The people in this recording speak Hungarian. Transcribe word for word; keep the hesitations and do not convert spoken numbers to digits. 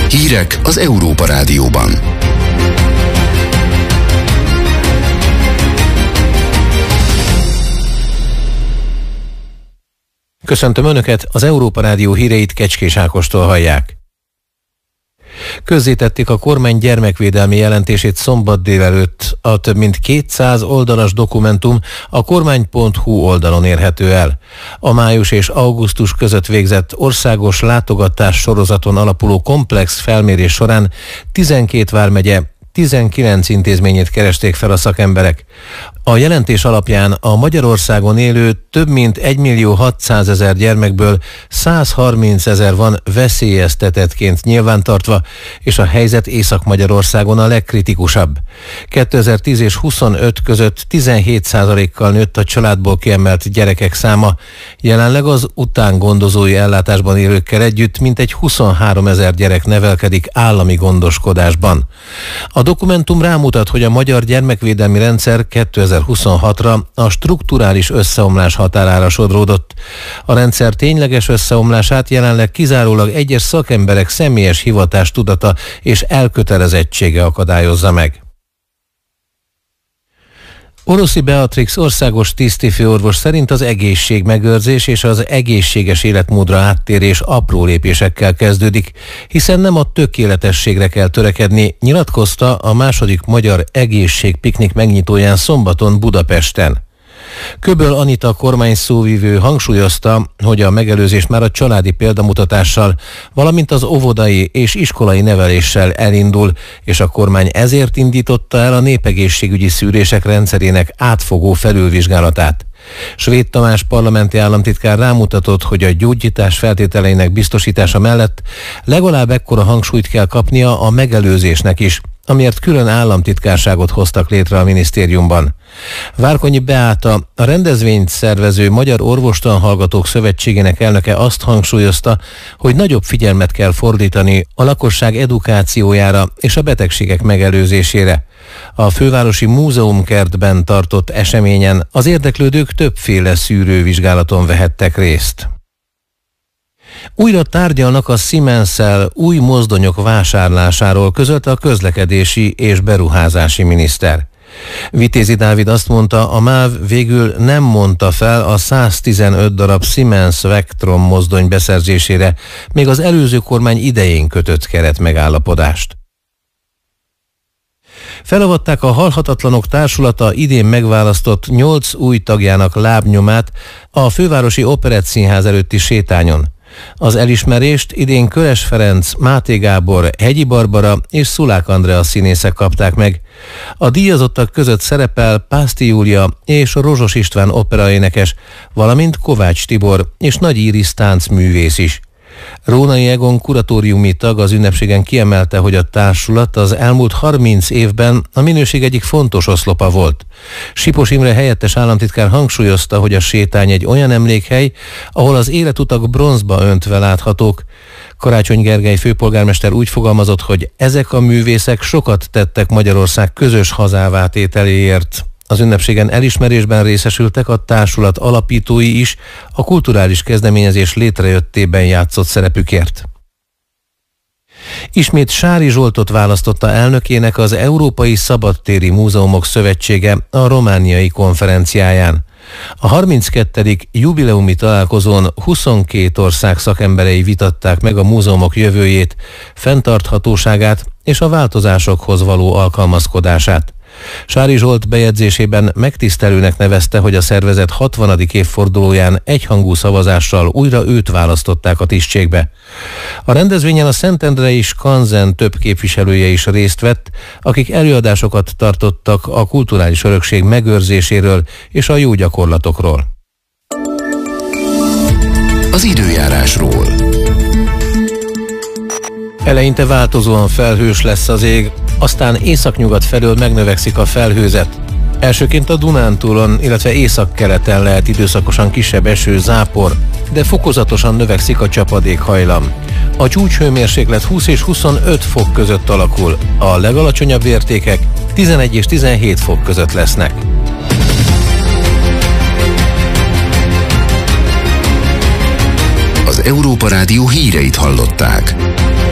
Hírek az Európa Rádióban. Köszöntöm Önöket, az Európa Rádió híreit Kecskés Ákostól hallják. Közzétették a kormány gyermekvédelmi jelentését szombat délelőtt. A több mint kétszáz oldalas dokumentum a kormány pont hu oldalon érhető el. A május és augusztus között végzett országos látogatás sorozaton alapuló komplex felmérés során tizenkét vármegye, tizenkilenc intézményét keresték fel a szakemberek. A jelentés alapján a Magyarországon élő több mint egymillió hatszázezer gyermekből százharmincezer van veszélyeztetettként nyilvántartva, és a helyzet Észak-Magyarországon a legkritikusabb. kétezer-tíz és huszonöt között tizenhét százalékkal nőtt a családból kiemelt gyerekek száma, jelenleg az utángondozói ellátásban élőkkel együtt mintegy huszonháromezer gyerek nevelkedik állami gondoskodásban. A dokumentum rámutat, hogy a magyar gyermekvédelmi rendszer kétezer-huszonhatra a strukturális összeomlás határára sodródott. A rendszer tényleges összeomlását jelenleg kizárólag egyes szakemberek személyes hivatástudata és elkötelezettsége akadályozza meg. Oroszi Beatrix országos tisztifőorvos szerint az egészségmegőrzés és az egészséges életmódra áttérés apró lépésekkel kezdődik, hiszen nem a tökéletességre kell törekedni, nyilatkozta a második magyar egészségpiknik megnyitóján szombaton Budapesten. Köböl Anita kormányszóvivő hangsúlyozta, hogy a megelőzés már a családi példamutatással, valamint az óvodai és iskolai neveléssel elindul, és a kormány ezért indította el a népegészségügyi szűrések rendszerének átfogó felülvizsgálatát. Svéd Tamás parlamenti államtitkár rámutatott, hogy a gyógyítás feltételeinek biztosítása mellett legalább ekkora hangsúlyt kell kapnia a megelőzésnek is, amiért külön államtitkárságot hoztak létre a minisztériumban. Várkonyi Beáta, a rendezvényt szervező Magyar Orvostanhallgatók Szövetségének elnöke azt hangsúlyozta, hogy nagyobb figyelmet kell fordítani a lakosság edukációjára és a betegségek megelőzésére. A fővárosi múzeumkertben tartott eseményen az érdeklődők többféle szűrővizsgálaton vehettek részt. Újra tárgyalnak a Siemens-szel új mozdonyok vásárlásáról, közölte a közlekedési és beruházási miniszter. Vitézi Dávid azt mondta, a MÁV végül nem mondta fel a száztizenöt darab Siemens Vectron mozdony beszerzésére, még az előző kormány idején kötött keretmegállapodást. Felavatták a Halhatatlanok Társulata idén megválasztott nyolc új tagjának lábnyomát a fővárosi Operettszínház előtti sétányon. Az elismerést idén Köres Ferenc, Máté Gábor, Hegyi Barbara és Szulák Andrea színészek kapták meg. A díjazottak között szerepel Pászti Júlia és Rozsos István operaénekes, valamint Kovács Tibor és Nagy Íris táncművész is. Rónai Egon kuratóriumi tag az ünnepségen kiemelte, hogy a társulat az elmúlt harminc évben a minőség egyik fontos oszlopa volt. Sipos Imre helyettes államtitkár hangsúlyozta, hogy a sétány egy olyan emlékhely, ahol az életutak bronzba öntve láthatók. Karácsony Gergely főpolgármester úgy fogalmazott, hogy ezek a művészek sokat tettek Magyarország közös hazává tételéért. Az ünnepségen elismerésben részesültek a társulat alapítói is a kulturális kezdeményezés létrejöttében játszott szerepükért. Ismét Sári Zsoltot választotta elnökének az Európai Szabadtéri Múzeumok Szövetsége a romániai konferenciáján. A harminckettedik jubileumi találkozón huszonkét ország szakemberei vitatták meg a múzeumok jövőjét, fenntarthatóságát és a változásokhoz való alkalmazkodását. Sári Zsolt bejegyzésében megtisztelőnek nevezte, hogy a szervezet hatvanadik évfordulóján egyhangú szavazással újra őt választották a tisztségbe. A rendezvényen a Szentendrei Skanzen több képviselője is részt vett, akik előadásokat tartottak a kulturális örökség megőrzéséről és a jó gyakorlatokról. Az időjárásról. Eleinte változóan felhős lesz az ég, aztán északnyugat felől megnövekszik a felhőzet. Elsőként a Dunántúlon, illetve északkeleten lehet időszakosan kisebb eső, zápor, de fokozatosan növekszik a csapadékhajlam. A csúcshőmérséklet húsz és huszonöt fok között alakul, a legalacsonyabb értékek tizenegy és tizenhét fok között lesznek. Az Európa Rádió híreit hallották.